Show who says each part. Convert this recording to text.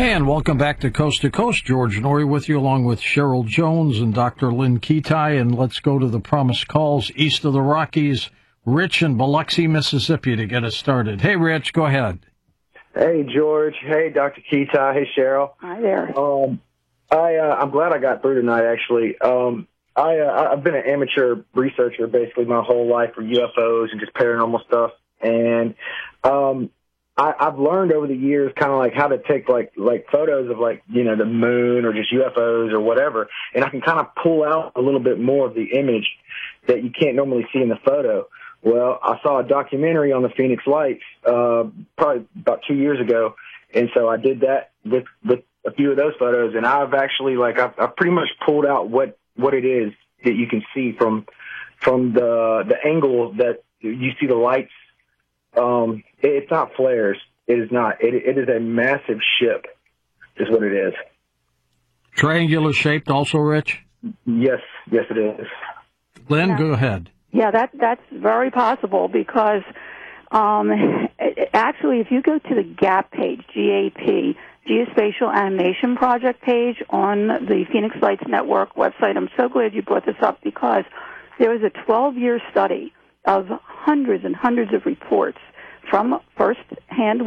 Speaker 1: And welcome back to Coast. George Noory with you, along with Cheryl Jones and Dr. Lynn Ketai. And let's go to the promised calls east of the Rockies. Rich in Biloxi, Mississippi, to get us started. Hey, Rich, go ahead.
Speaker 2: Hey, George. Hey, Dr. Ketai. Hey, Cheryl.
Speaker 3: Hi there.
Speaker 2: I'm glad I got through tonight, actually. I've been an amateur researcher basically my whole life for UFOs and just paranormal stuff. And I've learned over the years kind of like how to take like photos of the moon or just UFOs or whatever, and I can kind of pull out a little bit more of the image that you can't normally see in the photo. Well, I saw a documentary on the Phoenix Lights probably about 2 years ago, and so I did that with a few of those photos, and I've actually I've pretty much pulled out what it is that you can see from the angle that you see the lights. It's not flares. It is not. It is a massive ship, is what it is.
Speaker 1: Triangular shaped also, Rich?
Speaker 2: Yes, it is.
Speaker 1: Lynn, go ahead.
Speaker 3: Yeah, that's very possible because actually, if you go to the GAP page, GAP, Geospatial Animation Project page on the Phoenix Lights Network website, I'm so glad you brought this up because there was a 12-year study of hundreds and hundreds of reports from first-hand